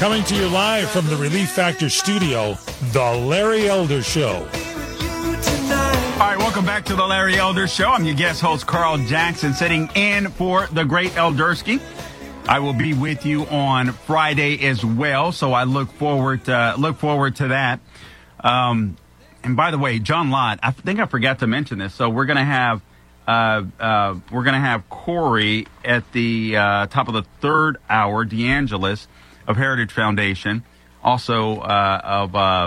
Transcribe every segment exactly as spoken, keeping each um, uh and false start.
Coming to you live from the Relief Factor studio, The Larry Elder Show. All right, welcome back to The Larry Elder Show. I'm your guest host, Carl Jackson, sitting in for the great Eldersky. I will be with you on Friday as well, so I look forward to, look forward to that. Um, and by the way, John Lott, I think I forgot to mention this. So we're going to have uh, uh, we're going to have Corey at the uh, top of the third hour, DeAngelis of Heritage Foundation, also uh, of uh,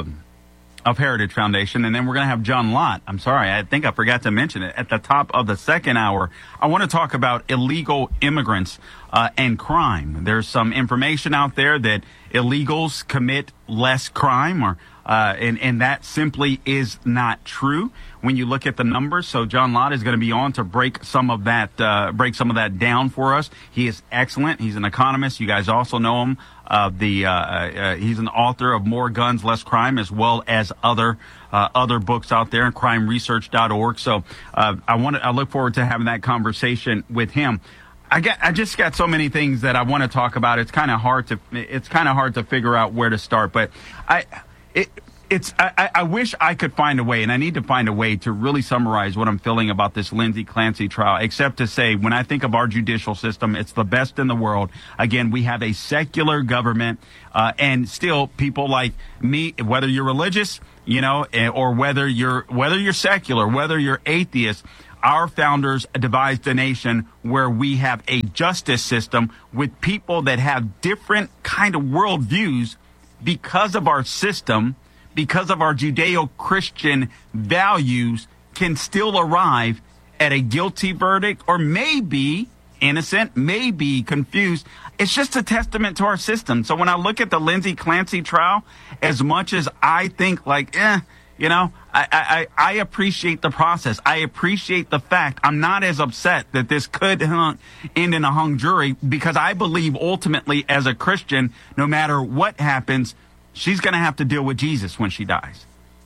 of Heritage Foundation, and then we're going to have John Lott. I'm sorry, I think I forgot to mention it at the top of the second hour. I want to talk about illegal immigrants uh, and crime. There's some information out there that illegals commit less crime, or uh, and and that simply is not true when you look at the numbers. So John Lott is going to be on to break some of that uh, break some of that down for us. He is excellent. He's an economist. You guys also know him. Uh, the uh, uh, he's an author of More Guns, Less Crime, as well as other uh, other books out there, crime research dot org. So uh, I want I look forward to having that conversation with him. I got I just got so many things that I want to talk about. It's kind of hard to it's kind of hard to figure out where to start. But I it. It's. I, I wish I could find a way, and I need to find a way to really summarize what I'm feeling about this Lindsay Clancy trial, except to say when I think of our judicial system, it's the best in the world. Again, we have a secular government, uh, and still people like me, whether you're religious, you know, or whether you're whether you're secular, whether you're atheist, our founders devised a nation where we have a justice system with people that have different kind of worldviews because of our system. Because of our Judeo-Christian values, can still arrive at a guilty verdict or maybe innocent, maybe confused. It's just a testament to our system. So when I look at the Lindsay Clancy trial, as much as I think like, eh, you know, I, I, I appreciate the process. I appreciate the fact I'm not as upset that this could end in a hung jury because I believe ultimately as a Christian, no matter what happens, she's going to have to deal with Jesus when she dies.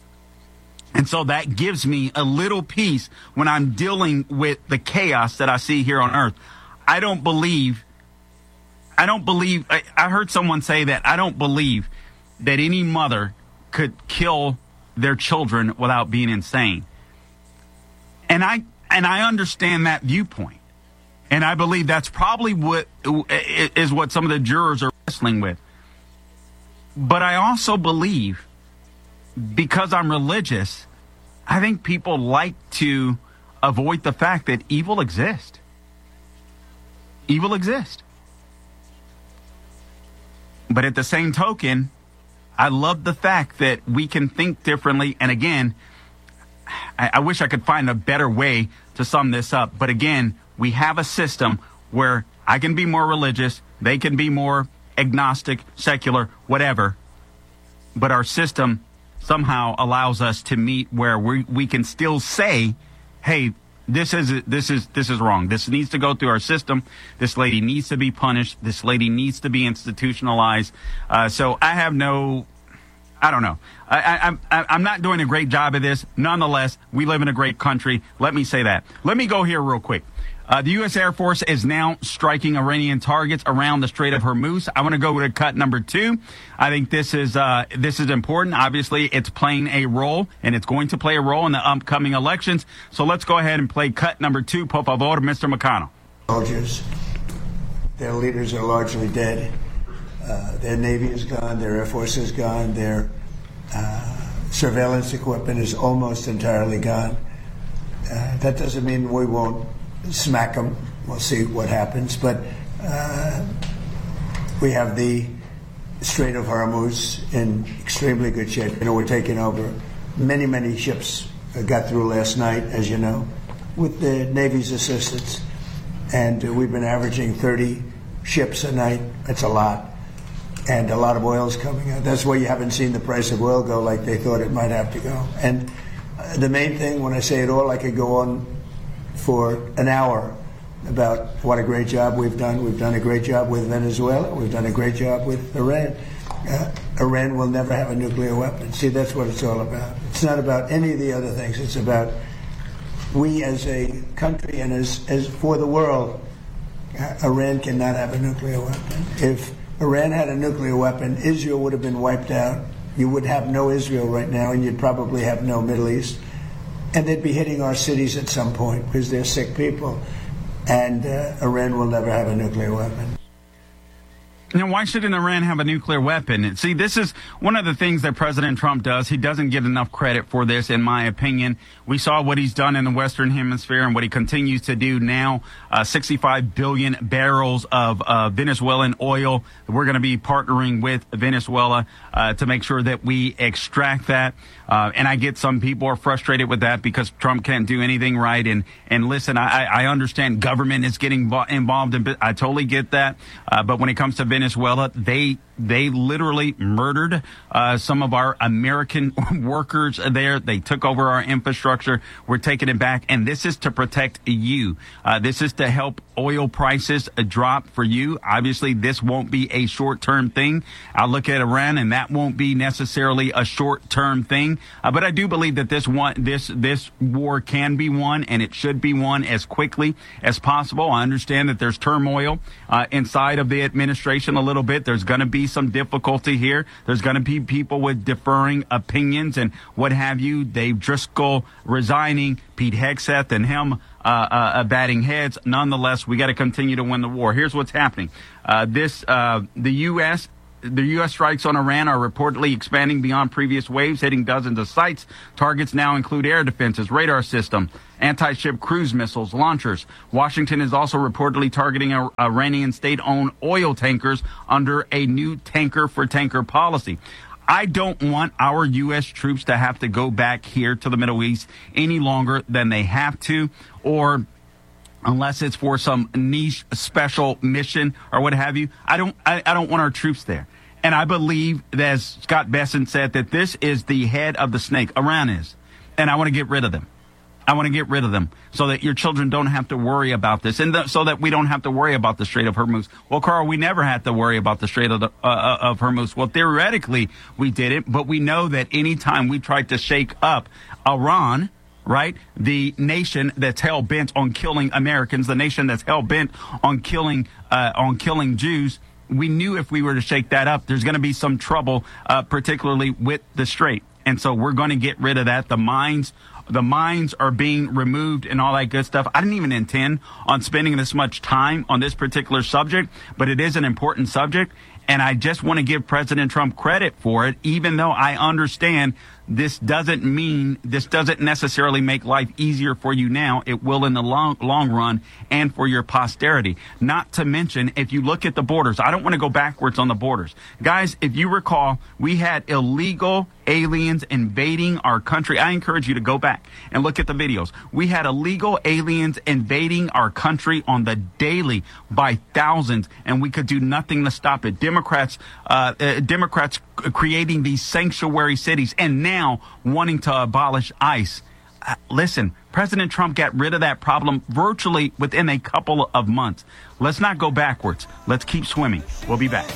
And so that gives me a little peace when I'm dealing with the chaos that I see here on earth. I don't believe, I don't believe, I, I heard someone say that I don't believe that any mother could kill their children without being insane. And I, and I understand that viewpoint. And I believe that's probably what is what some of the jurors are wrestling with. But I also believe, because I'm religious, I think people like to avoid the fact that evil exists. Evil exists. But at the same token, I love the fact that we can think differently. And again, I, I wish I could find a better way to sum this up. But again, we have a system where I can be more religious, they can be more agnostic, secular, whatever, but our system somehow allows us to meet where we we can still say, hey, this is this is this is wrong. This needs to go through our system. This lady needs to be punished. This lady needs to be institutionalized. Uh, so I have no, I don't know. I, I, I'm I'm not doing a great job of this. Nonetheless, we live in a great country. Let me say that. Let me go here real quick. Uh, the U S Air Force is now striking Iranian targets around the Strait of Hormuz. I want to go to cut number two. I think this is uh, this is important. Obviously, it's playing a role, and it's going to play a role in the upcoming elections. So let's go ahead and play cut number two. Por favor, Mister McConnell. Soldiers, their leaders are largely dead. Uh, their Navy is gone. Their Air Force is gone. Their uh, surveillance equipment is almost entirely gone. Uh, that doesn't mean we won't smack them. We'll see what happens. But uh, we have the Strait of Hormuz in extremely good shape. You know, we're taking over. Many, many ships got through last night, as you know, with the Navy's assistance. And uh, we've been averaging thirty ships a night. That's a lot. And a lot of oil is coming out. That's why you haven't seen the price of oil go like they thought it might have to go. And uh, the main thing, when I say it all, I could go on for an hour about what a great job we've done. We've done a great job with Venezuela. We've done a great job with Iran. Uh, Iran will never have a nuclear weapon. See, that's what it's all about. It's not about any of the other things. It's about we as a country and as, as for the world, uh, Iran cannot have a nuclear weapon. If Iran had a nuclear weapon, Israel would have been wiped out. You would have no Israel right now, and you'd probably have no Middle East. And they'd be hitting our cities at some point because they're sick people. And uh, Iran will never have a nuclear weapon. Now, why shouldn't Iran have a nuclear weapon? See, this is one of the things that President Trump does. He doesn't get enough credit for this, in my opinion. We saw what he's done in the Western Hemisphere and what he continues to do now. Uh, sixty-five billion barrels of uh, Venezuelan oil. We're going to be partnering with Venezuela uh, to make sure that we extract that. Uh, and I get some people are frustrated with that because Trump can't do anything right. And, and listen, I, I understand government is getting involved in, I totally get that. Uh, but when it comes to Venezuela, they they literally murdered uh, some of our American workers there. They took over our infrastructure. We're taking it back. And this is to protect you. Uh, this is to help oil prices drop for you. Obviously, this won't be a short-term thing. I'll look at Iran, and that won't be necessarily a short-term thing. Uh, but I do believe that this one, this this war can be won, and it should be won as quickly as possible. I understand that there's turmoil uh, inside of the administration a little bit. There's going to be some difficulty here. There's going to be people with differing opinions and what have you. Dave Driscoll resigning, Pete Hegseth and him uh, uh, batting heads. Nonetheless, we got to continue to win the war. Here's what's happening. Uh, this uh, the U S The U S strikes on Iran are reportedly expanding beyond previous waves, hitting dozens of sites. Targets now include air defenses, radar system, anti-ship cruise missiles, launchers. Washington is also reportedly targeting Iranian state-owned oil tankers under a new tanker-for-tanker policy. I don't want our U S troops to have to go back here to the Middle East any longer than they have to, or unless it's for some niche special mission or what have you. I don't I, I don't want our troops there. And I believe, as Scott Bessent said, that this is the head of the snake. Iran is. And I want to get rid of them. I want to get rid of them so that your children don't have to worry about this, and th- so that we don't have to worry about the Strait of Hormuz. Well, Carl, we never had to worry about the Strait of, the, uh, of Hormuz. Well, theoretically, we didn't, but we know that any time we tried to shake up Iran, right, the nation that's hell-bent on killing Americans, the nation that's hell-bent on killing uh, on killing Jews, we knew if we were to shake that up, there's going to be some trouble, uh, particularly with the Strait. And so we're going to get rid of that. The mines, the mines are being removed and all that good stuff. I didn't even intend on spending this much time on this particular subject, but it is an important subject. And I just want to give President Trump credit for it, even though I understand this doesn't mean, this doesn't necessarily make life easier for you now. It will in the long, long run and for your posterity. Not to mention, if you look at the borders, I don't want to go backwards on the borders. Guys, if you recall, we had illegal aliens invading our country. I encourage you to go back and look at the videos. We had illegal aliens invading our country on the daily by thousands, and we could do nothing to stop it. Democrats, uh, uh, Democrats creating these sanctuary cities and now wanting to abolish ICE. Uh, listen, President Trump got rid of that problem virtually within a couple of months. Let's not go backwards. Let's keep swimming. We'll be back.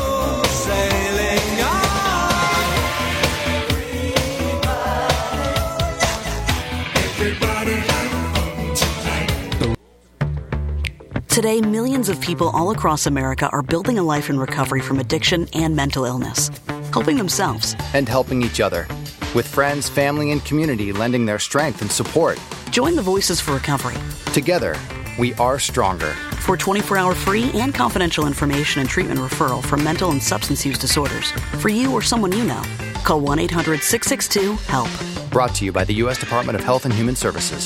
Today, millions of people all across America are building a life in recovery from addiction and mental illness, helping themselves and helping each other, with friends, family, and community lending their strength and support. Join the Voices for Recovery. Together, we are stronger. For twenty-four hour free and confidential information and treatment referral for mental and substance use disorders, for you or someone you know, call one eight hundred six six two HELP. Brought to you by the U S Department of Health and Human Services.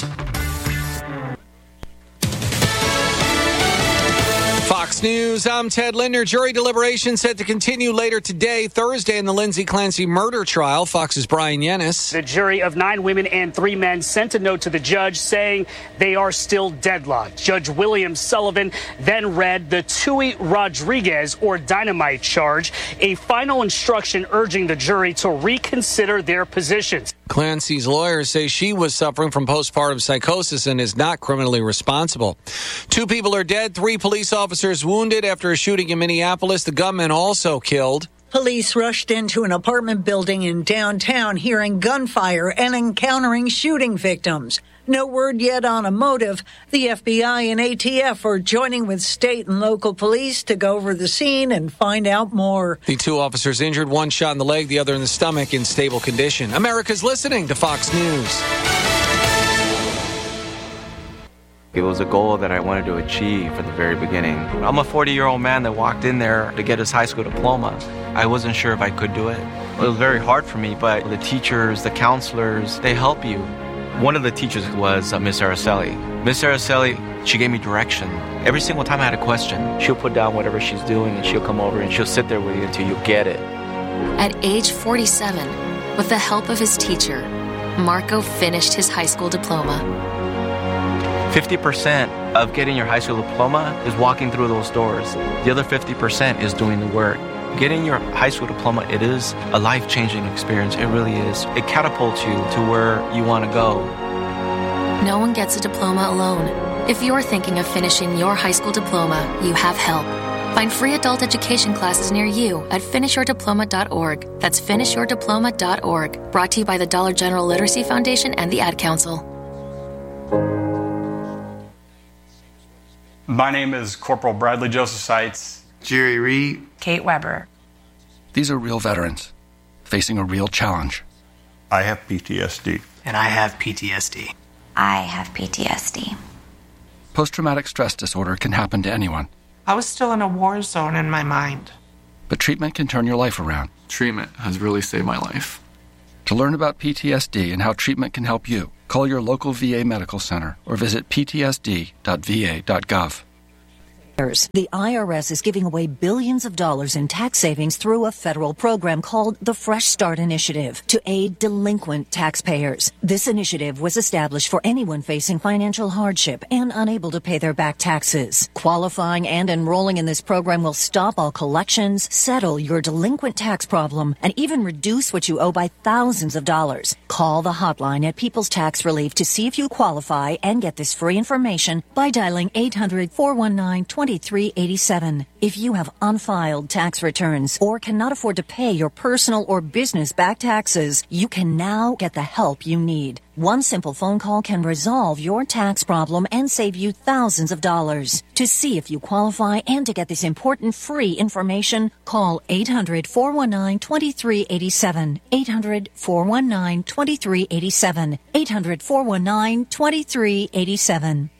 Fox News, I'm Ted Linder. Jury deliberation set to continue later today, Thursday, in the Lindsay Clancy murder trial. Fox's Brian Yennis. The jury of nine women and three men sent a note to the judge saying they are still deadlocked. Judge William Sullivan then read the Tui Rodriguez or dynamite charge, a final instruction urging the jury to reconsider their positions. Clancy's lawyers say she was suffering from postpartum psychosis and is not criminally responsible. Two people are dead, three police officers wounded after a shooting in Minneapolis. The gunman also killed. Police rushed into an apartment building in downtown, hearing gunfire and encountering shooting victims. No word yet on a motive. The F B I and A T F are joining with state and local police to go over the scene and find out more. The two officers injured, one shot in the leg, the other in the stomach, in stable condition. America's listening to Fox News. It was a goal that I wanted to achieve from the very beginning. I'm a forty-year-old man that walked in there to get his high school diploma. I wasn't sure if I could do it. It was very hard for me, but the teachers, the counselors, they help you. One of the teachers was uh, Miss Araceli. Miss Araceli, she gave me direction. Every single time I had a question, she'll put down whatever she's doing and she'll come over and she'll sit there with you until you get it. At age forty-seven, with the help of his teacher, Marco finished his high school diploma. fifty percent of getting your high school diploma is walking through those doors. The other fifty percent is doing the work. Getting your high school diploma, it is a life-changing experience. It really is. It catapults you to where you want to go. No one gets a diploma alone. If you're thinking of finishing your high school diploma, you have help. Find free adult education classes near you at finish your diploma dot org. That's finish your diploma dot org. Brought to you by the Dollar General Literacy Foundation and the Ad Council. My name is Corporal Bradley Joseph Seitz. Jerry Reed. Kate Weber. These are real veterans facing a real challenge. I have P T S D. And I have P T S D. I have P T S D. Post-traumatic stress disorder can happen to anyone. I was still in a war zone in my mind. But treatment can turn your life around. Treatment has really saved my life. To learn about P T S D and how treatment can help you, call your local V A medical center or visit p t s d dot v a dot gov. The I R S is giving away billions of dollars in tax savings through a federal program called the Fresh Start Initiative to aid delinquent taxpayers. This initiative was established for anyone facing financial hardship and unable to pay their back taxes. Qualifying and enrolling in this program will stop all collections, settle your delinquent tax problem, and even reduce what you owe by thousands of dollars. Call the hotline at People's Tax Relief to see if you qualify and get this free information by dialing eight hundred, four one nine, two three eight seven. If you have unfiled tax returns or cannot afford to pay your personal or business back taxes, you can now get the help you need. One simple phone call can resolve your tax problem and save you thousands of dollars. To see if you qualify and to get this important free information, call eight hundred, four one nine, two three eight seven. eight hundred, four one nine, two three eight seven. eight hundred, four one nine, two three eight seven.